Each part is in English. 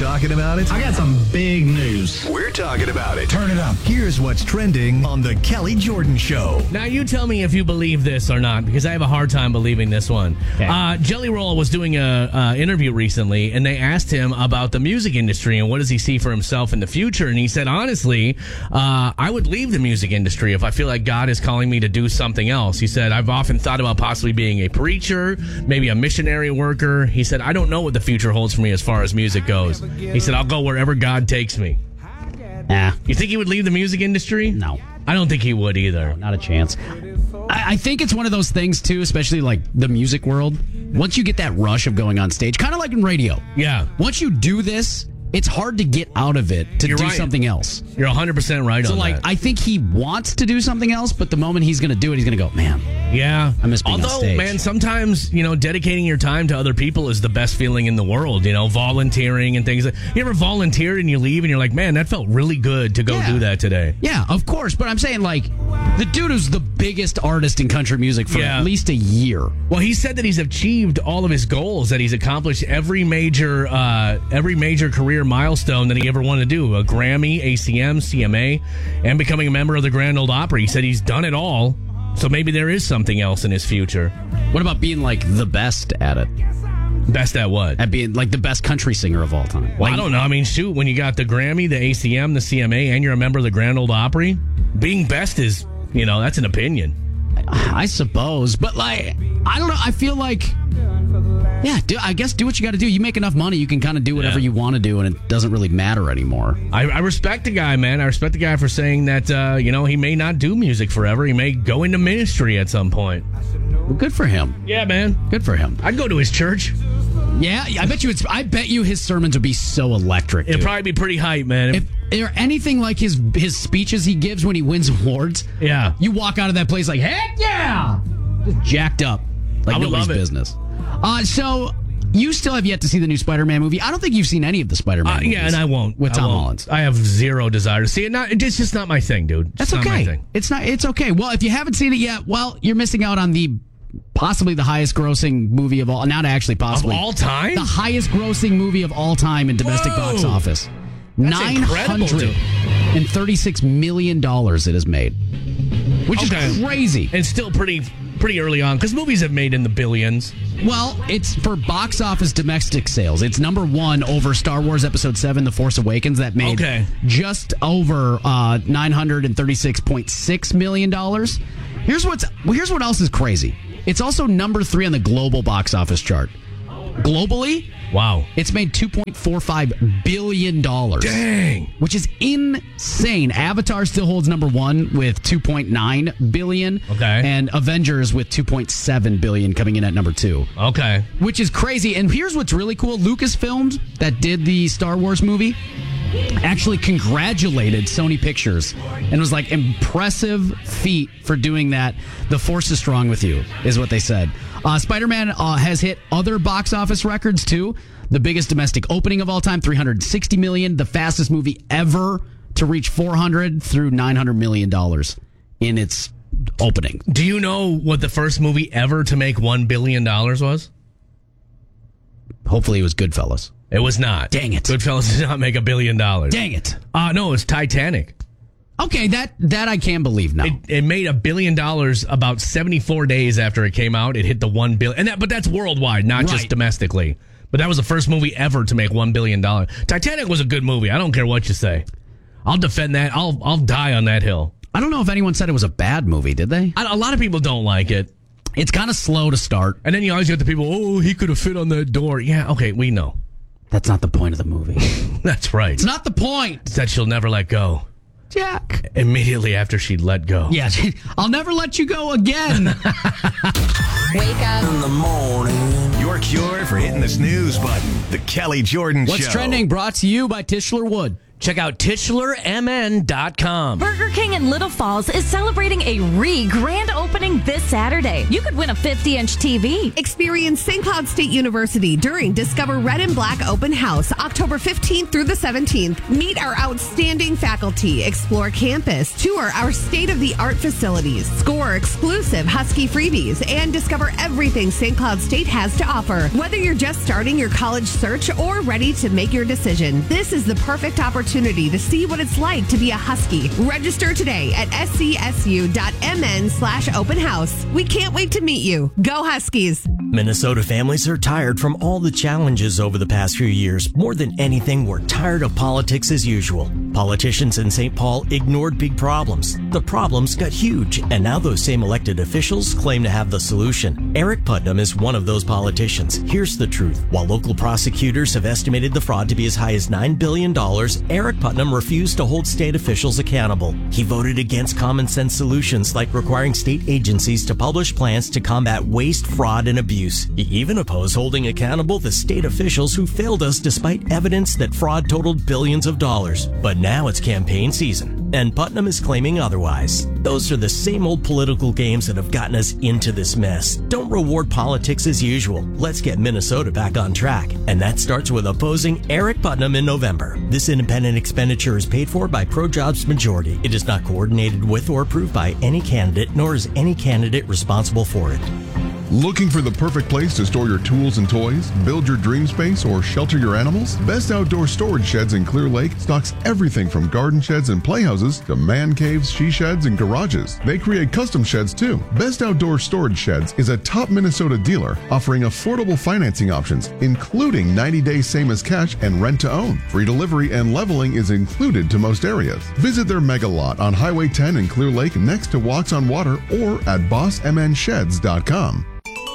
talking about it? I got some big news. We're talking about it. Turn it up. Here's what's trending on The Kelly Jordan Show. Now, you tell me if you believe this or not, because I have a hard time believing this one. Okay. Jelly Roll was doing a interview recently, and they asked him about the music industry and what does he see for himself in the future. And he said, honestly, I would leave the music industry if I feel like God is calling me to do something else. He said, I've often thought about possibly being a preacher, maybe a missionary worker. He said, I don't know what the future holds for me as far as music goes. He said, I'll go wherever God takes me. You think he would leave the music industry? No. I don't think he would either. No, not a chance. I think it's one of those things, too, especially like the music world. Once you get that rush of going on stage, kind of like in radio. Yeah. Once you do this, it's hard to get out of it to You're do right. something else. You're 100% right So, on like, that. I think he wants to do something else, but the moment he's going to do it, he's going to go, man, Yeah. I miss being on Although, stage. man, sometimes, dedicating your time to other people is the best feeling in the world, volunteering and things. You ever volunteered and you leave and you're like, man, that felt really good to go Yeah. do that today. Yeah, of course. But I'm saying, like, the dude is the biggest artist in country music for Yeah. at least a year. Well, he said that he's achieved all of his goals, that he's accomplished every major career milestone that he ever wanted to do. A Grammy, ACM, CMA, and becoming a member of the Grand Ole Opry. He said he's done it all. So maybe there is something else in his future. What about being, like, the best at it? Best at what? At being, like, the best country singer of all time. Well, Like, I don't know. I mean, shoot, when you got the Grammy, the ACM, the CMA, and you're a member of the Grand Ole Opry, being best is, that's an opinion. I suppose. But, like, I don't know. I feel like, I guess do what you got to do. You make enough money, you can kind of do whatever you want to do, and it doesn't really matter anymore. I respect the guy, man. I respect the guy for saying that, he may not do music forever. He may go into ministry at some point. Well, good for him. Yeah, man. Good for him. I'd go to his church. Yeah, I bet you his sermons would be so electric. It'd dude. probably be pretty hype, man. If they're anything like his speeches he gives when he wins awards, Yeah. you walk out of that place like, heck yeah! Just jacked up. Like I would nobody's love it. business. So, you still have yet to see the new Spider-Man movie. I don't think you've seen any of the Spider-Man movies. Yeah, and I won't. With I Tom won't. Holland. I have zero desire to see it. It's just not my thing, dude. It's That's not my okay. thing. It's okay. Well, if you haven't seen it yet, well, you're missing out on possibly the highest grossing movie of all. Not actually possibly. Of all time? The highest grossing movie of all time in domestic Whoa. box office. That's incredible, dude. $936 million it has made. Which Okay. is crazy. And still pretty early on, because movies have made in the billions. Well, it's for box office domestic sales. It's number one over Star Wars Episode 7, The Force Awakens, that made just over $936.6 million. Here's what else is crazy. It's also number 3 on the global box office chart. Globally, wow, it's made $2.45 billion. Dang. Which is insane. Avatar still holds number 1 with $2.9 billion. Okay. And Avengers with $2.7 billion coming in at number 2. Okay. Which is crazy. And here's what's really cool. Lucasfilm, that did the Star Wars movie, actually congratulated Sony Pictures and was like, impressive feat for doing that. The Force is strong with you, is what they said. Spider-Man has hit other box office records, too. The biggest domestic opening of all time, $360 million. The fastest movie ever to reach $400 through $900 million in its opening. Do you know what the first movie ever to make $1 billion was? Hopefully it was Goodfellas. It was not. Dang it. Goodfellas did not make $1 billion. Dang it. No, it was Titanic. Okay, that I can believe now. It made $1 billion about 74 days after it came out. It hit the $1 billion, but that's worldwide, not just domestically. But that was the first movie ever to make $1 billion. Titanic was a good movie. I don't care what you say. I'll defend that. I'll die on that hill. I don't know if anyone said it was a bad movie, did they? A lot of people don't like it. It's kind of slow to start. And then you always get the people, oh, he could have fit on that door. Yeah, okay, we know. That's not the point of the movie. That's right. It's not the point. It's that she'll never let go. Jack. Immediately after she'd let go. Yeah, I'll never let you go again. Wake up in the morning. Your cure for hitting the snooze button. The Kelly Jordan Show. What's trending? Brought to you by Tischler Wood. Check out TischlerMN.com. Burger King in Little Falls is celebrating a grand opening this Saturday. You could win a 50-inch TV. Experience St. Cloud State University during Discover Red and Black Open House, October 15th through the 17th. Meet our outstanding faculty, explore campus, tour our state-of-the-art facilities, score exclusive Husky freebies, and discover everything St. Cloud State has to offer. Whether you're just starting your college search or ready to make your decision, this is the perfect opportunity to see what it's like to be a Husky. Register today at scsu.mn/open house. We can't wait to meet you. Go Huskies! Minnesota families are tired from all the challenges over the past few years. More than anything, we're tired of politics as usual. Politicians in St. Paul ignored big problems. The problems got huge, and now those same elected officials claim to have the solution. Eric Putnam is one of those politicians. Here's the truth. While local prosecutors have estimated the fraud to be as high as $9 billion, Eric Putnam refused to hold state officials accountable. He voted against common sense solutions like requiring state agencies to publish plans to combat waste, fraud, and abuse. He even opposed holding accountable the state officials who failed us despite evidence that fraud totaled billions of dollars. But now it's campaign season, and Putnam is claiming otherwise. Those are the same old political games that have gotten us into this mess. Don't reward politics as usual. Let's get Minnesota back on track. And that starts with opposing Eric Putnam in November. This independent expenditure is paid for by ProJobs Majority. It is not coordinated with or approved by any candidate, nor is any candidate responsible for it. Looking for the perfect place to store your tools and toys, build your dream space, or shelter your animals? Best Outdoor Storage Sheds in Clear Lake stocks everything from garden sheds and playhouses to man caves, she sheds, and garages. They create custom sheds too. Best Outdoor Storage Sheds is a top Minnesota dealer offering affordable financing options, including 90-day same as cash and rent to own. Free delivery and leveling is included to most areas. Visit their mega lot on Highway 10 in Clear Lake next to Walks on Water or at bossmnsheds.com.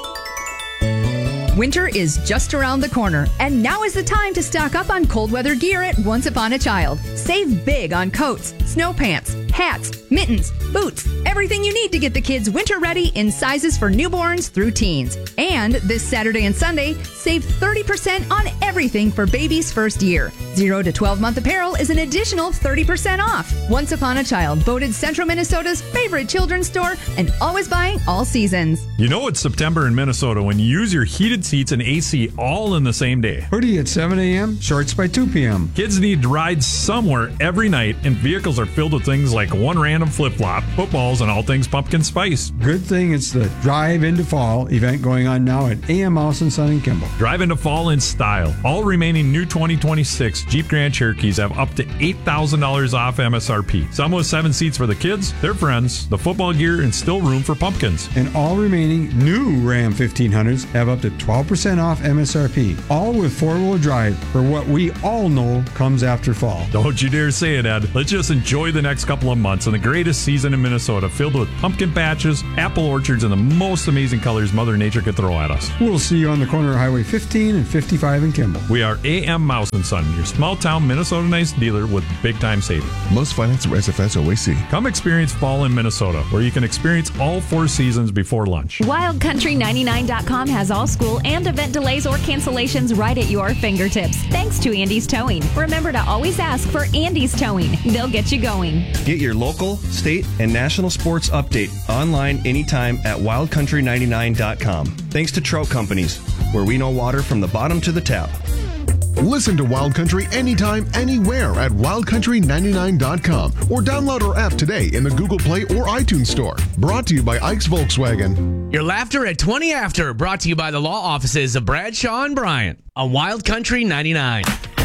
Winter is just around the corner, and now is the time to stock up on cold weather gear at Once Upon a Child. Save big on coats, snow pants, hats, mittens, boots, everything you need to get the kids winter ready in sizes for newborns through teens. And this Saturday and Sunday, save 30% on everything for baby's first year. 0 to 12-month apparel is an additional 30% off. Once Upon a Child, voted Central Minnesota's favorite children's store and always buying all seasons. You know it's September in Minnesota when you use your heated seats and AC all in the same day. Hoodie at 7 a.m., shorts by 2 p.m. Kids need to ride somewhere every night, and vehicles are filled with things like one random flip-flop, footballs, and all things pumpkin spice. Good thing it's the Drive into Fall event going on now at AM Mouse and Son and Kimball. Drive into fall in style. All remaining new 2026 Jeep Grand Cherokees have up to $8,000 off MSRP. Some with 7 seats for the kids, their friends, the football gear, and still room for pumpkins. And all remaining new Ram 1500s have up to 12% off MSRP. All with 4-wheel drive for what we all know comes after fall. Don't you dare say it, Ed. Let's just enjoy the next couple of months and the greatest season in Minnesota, filled with pumpkin patches, apple orchards, and the most amazing colors Mother Nature could throw at us. We'll see you on the corner of Highway 15 and 55 in Kimball. We are AM Mouse & Son, your small-town Minnesota-nice dealer with big-time savings. Most finance through SFS OAC. Come experience fall in Minnesota, where you can experience all 4 seasons before lunch. WildCountry99.com has all school and event delays or cancellations right at your fingertips. Thanks to Andy's Towing. Remember to always ask for Andy's Towing. They'll get you going. Get your local, state, and national sports update online anytime at wildcountry99.com. Thanks to Trout Companies, where we know water from the bottom to the tap. Listen to Wild Country anytime, anywhere at wildcountry99.com or download our app today in the Google Play or iTunes Store. Brought to you by Ike's Volkswagen. Your laughter at 20 after, brought to you by the law offices of Bradshaw and Bryant on Wild Country 99.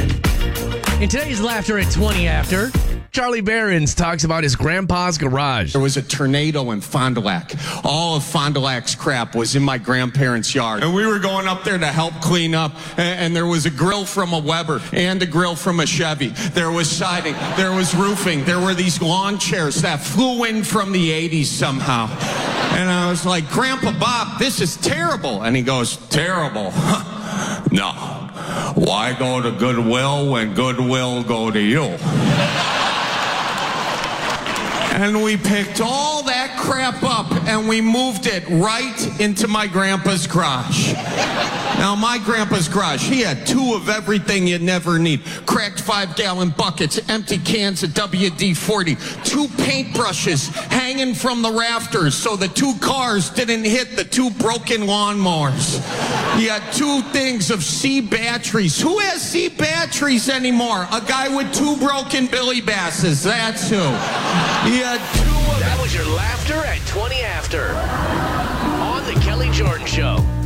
In today's laughter at 20 after, Charlie Behrens talks about his grandpa's garage. There was a tornado in Fond du Lac. All of Fond du Lac's crap was in my grandparents' yard. And we were going up there to help clean up. And there was a grill from a Weber and a grill from a Chevy. There was siding. There was roofing. There were these lawn chairs that flew in from the 80s somehow. And I was like, Grandpa Bob, this is terrible. And he goes, terrible? No. Why go to Goodwill when Goodwill go to you? And we picked all that that crap up and we moved it right into my grandpa's garage. Now, my grandpa's garage, he had 2 of everything you'd never need. Cracked 5-gallon buckets, empty cans of WD-40, 2 paintbrushes hanging from the rafters so the 2 cars didn't hit the 2 broken lawnmowers. He had 2 things of C batteries. Who has C batteries anymore? A guy with 2 broken Billy Basses. That's who. He had 2 of... That was your laughter at 20 after on the Kelly Jordan Show.